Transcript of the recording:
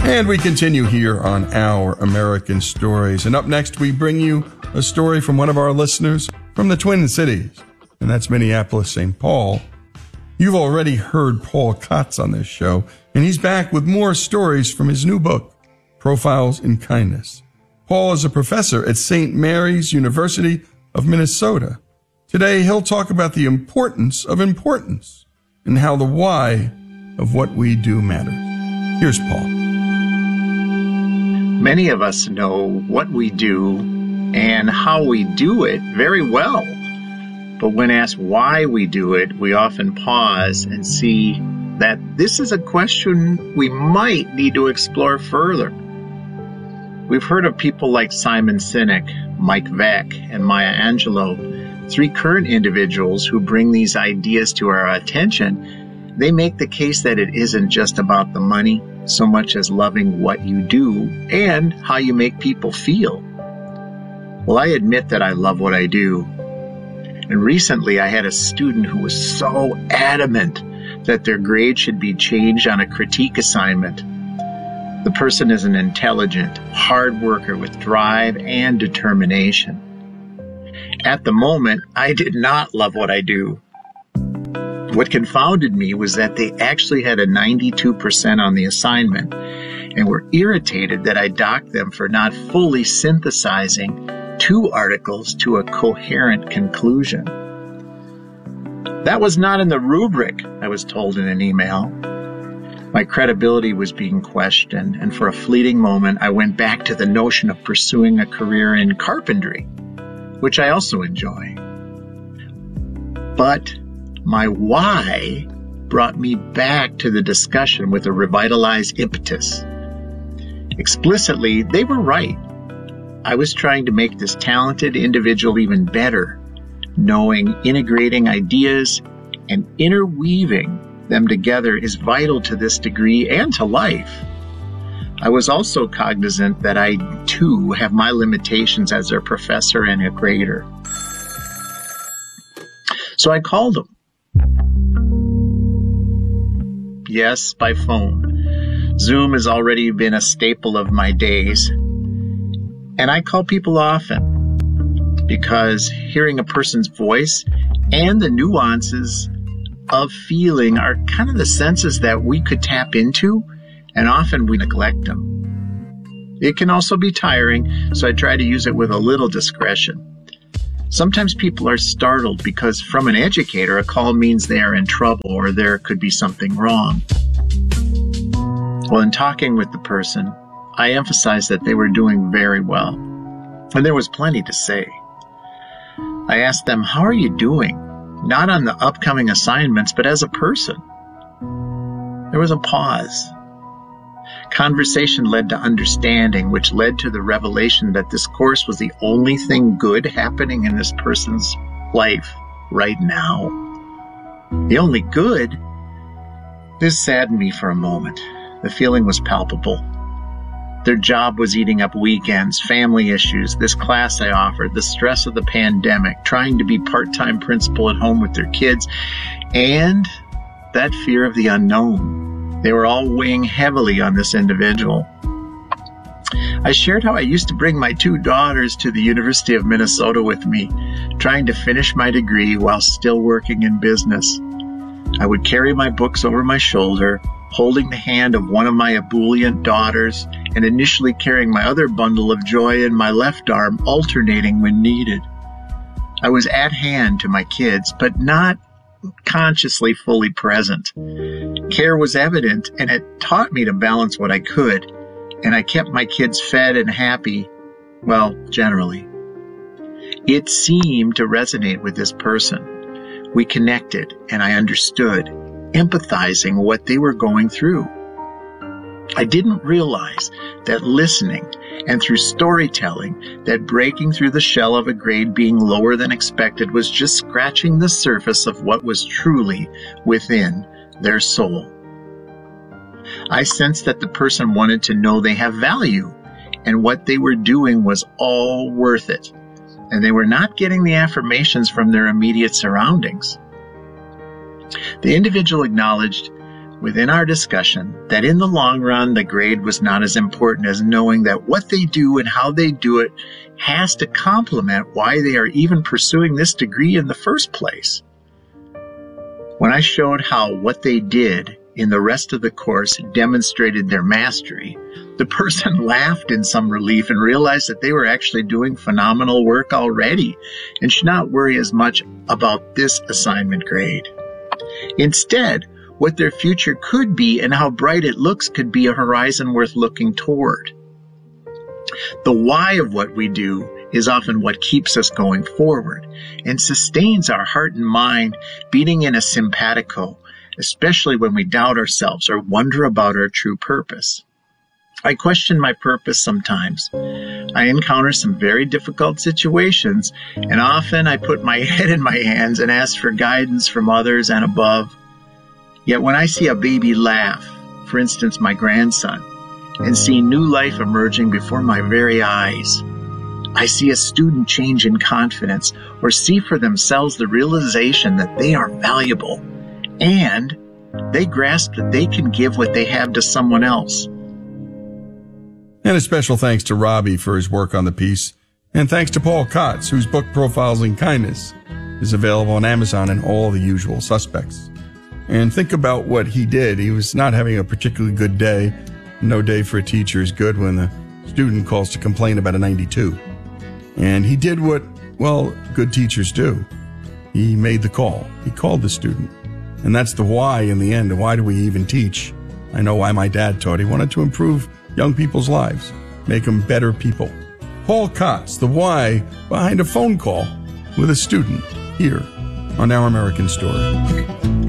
And we continue here on Our American Stories. And up next, we bring you a story from one of our listeners from the Twin Cities, and that's Minneapolis, St. Paul. You've already heard Paul Kotz on this show, and he's back with more stories from his new book, Profiles in Kindness. Paul is a professor at St. Mary's University of Minnesota. Today, he'll talk about the importance of importance and how the why of what we do matters. Here's Paul. Many of us know what we do and how we do it very well. But when asked why we do it, we often pause and see that this is a question we might need to explore further. We've heard of people like Simon Sinek, Mike Veck, and Maya Angelou, three current individuals who bring these ideas to our attention. They make the case that it isn't just about the money, so much as loving what you do and how you make people feel. Well, I admit that I love what I do. And recently I had a student who was so adamant that their grade should be changed on a critique assignment. The person is an intelligent, hard worker with drive and determination. At the moment, I did not love what I do. What confounded me was that they actually had a 92% on the assignment and were irritated that I docked them for not fully synthesizing 2 articles to a coherent conclusion. That was not in the rubric, I was told in an email. My credibility was being questioned, and for a fleeting moment, I went back to the notion of pursuing a career in carpentry, which I also enjoy. But my why brought me back to the discussion with a revitalized impetus. Explicitly, they were right. I was trying to make this talented individual even better, knowing integrating ideas and interweaving them together is vital to this degree and to life. I was also cognizant that I, too, have my limitations as a professor and a grader. So I called him. Yes, by phone. Zoom has already been a staple of my days. And I call people often because hearing a person's voice and the nuances of feeling are kind of the senses that we could tap into, and often we neglect them. It can also be tiring, so I try to use it with a little discretion. Sometimes people are startled because from an educator, a call means they are in trouble or there could be something wrong. Well, in talking with the person, I emphasized that they were doing very well, and there was plenty to say. I asked them, how are you doing? Not on the upcoming assignments, but as a person. There was a pause. Conversation led to understanding, which led to the revelation that this course was the only thing good happening in this person's life right now. The only good? This saddened me for a moment. The feeling was palpable. Their job was eating up weekends, family issues, this class I offered, the stress of the pandemic, trying to be part-time principal at home with their kids, and that fear of the unknown. They were all weighing heavily on this individual. I shared how I used to bring my 2 daughters to the University of Minnesota with me, trying to finish my degree while still working in business. I would carry my books over my shoulder, holding the hand of one of my ebullient daughters and initially carrying my other bundle of joy in my left arm, alternating when needed. I was at hand to my kids, but not consciously fully present. Care was evident, and it taught me to balance what I could, and I kept my kids fed and happy, well, generally. It seemed to resonate with this person. We connected, and I understood, empathizing what they were going through. I didn't realize that listening and through storytelling, that breaking through the shell of a grade being lower than expected was just scratching the surface of what was truly within their soul. I sensed that the person wanted to know they have value and what they were doing was all worth it, and they were not getting the affirmations from their immediate surroundings. The individual acknowledged within our discussion that in the long run, the grade was not as important as knowing that what they do and how they do it has to complement why they are even pursuing this degree in the first place. When I showed how what they did in the rest of the course demonstrated their mastery, the person laughed in some relief and realized that they were actually doing phenomenal work already and should not worry as much about this assignment grade. Instead, what their future could be and how bright it looks could be a horizon worth looking toward. The why of what we do is often what keeps us going forward and sustains our heart and mind beating in a simpatico, especially when we doubt ourselves or wonder about our true purpose. I question my purpose sometimes. I encounter some very difficult situations, and often I put my head in my hands and ask for guidance from others and above. Yet when I see a baby laugh, for instance my grandson, and see new life emerging before my very eyes, I see a student change in confidence or see for themselves the realization that they are valuable and they grasp that they can give what they have to someone else. And a special thanks to Robbie for his work on the piece, and thanks to Paul Kotz, whose book Profiles in Kindness is available on Amazon and all the usual suspects. And think about what he did. He was not having a particularly good day. No day for a teacher is good when the student calls to complain about a 92. And he did what, well, good teachers do. He made the call. He called the student. And that's the why in the end. Why do we even teach? I know why my dad taught. He wanted to improve young people's lives, make them better people. Paul Kotz, the why behind a phone call with a student here on Our American Story.